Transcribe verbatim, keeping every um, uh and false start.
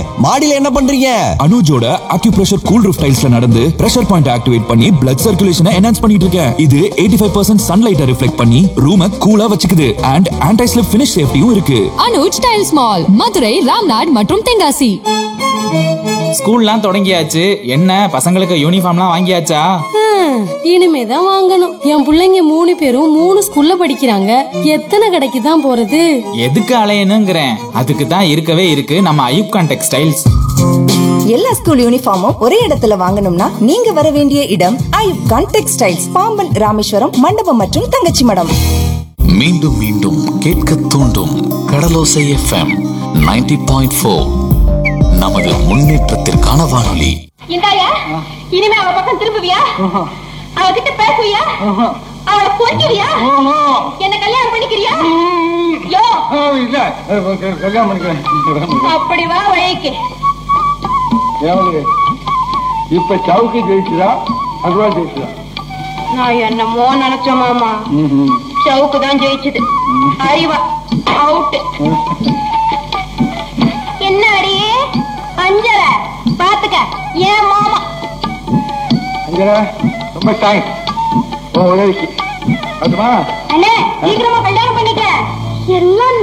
மாடியில என்ன பண்றீங்க? அனுஜோட அக்யூப்ரெஷர் கூல் ரூஃப் டைல்ஸ்ல நடந்து பிரஷர் பாயிண்ட் ஆக்டிவேட் பண்ணி பிளட் சர்க்குலேஷனை என்ஹான்ஸ் பண்ணிட்டு இருக்கேன். இது எயிட்டி ஃபைவ் பர்சன்ட் சன்லைட்டை ரிஃப்ளெக்ட் பண்ணி ரூமை கூலா வச்சுக்குது அண்ட் ஆன்டி ஸ்லிப் ஃபினிஷ் சேஃப்டியும் இருக்கு. அனுஜ் டைல்ஸ் மால், மதுரை, ராம்நாட் மற்றும் தென்காசி. ஸ்கூல்லாம் தொடங்கியாச்சு. என்ன பசங்களுக்கு யூனிஃபார்ம்லாம் வாங்கியாச்சா? இனிமேதான் வாங்கணும். என் பிள்ளைங்க மூணு பேரும் மூணு ஸ்கூல்ல படிக்கிறாங்க. எத்தனை கடைக்கு தான் போறது? எதுக்கு அலையணுங்கிறேன். அதுக்கு தான் இருக்கவே இருக்கு நம்ம ஐயூப்கான் டெக்ஸ்டைல்ஸ். எல்லா ஸ்கூல் யூனிஃபார்மும் ஒரே இடத்துல வாங்கணும்னா நீங்க வர வேண்டிய இடம் ஐயூப்கான் டெக்ஸ்டைல்ஸ், பாம்பன், ராமேஸ்வரம், மண்டபம் மற்றும் தங்கச்சி மடம். மீண்டும் மீண்டும் கேட்க தூண்டும் கடலோசை எஃப்எம் நைன்டி பாயிண்ட் ஃபோர். நமது முன்னேற்றத்திற்கான வானொலி. இந்தாயா, இனிமே அவ பக்கம் திரும்புவியா? அவகிட்ட பேசுவியா? அவளை பொறுக்கிறியா? என்ன கல்யாணம் பண்ணிக்கிறியா? யோ, இல்ல கல்யாணம் பண்ணிக்கிறேன். அப்படி வா வழிக்கு. இப்ப சவுக்கு ஜெயிச்சுதா அல்வா ஜெயிச்சுதா? நான் என்னமோ நினைச்ச மாமா, சவுக்கு தான் ஜெயிச்சது. அறிவா அவுட். என்ன அடியே அஞ்சல பாத்துக்க. ஏன் மாமா அஞ்சல ரொம்ப தேங்க்ஸ். ஓ உதவிக்கு அதுமா அண்ணே, சீக்கிரமா கல்யாணம் பண்ணிக்க. எல்லாம்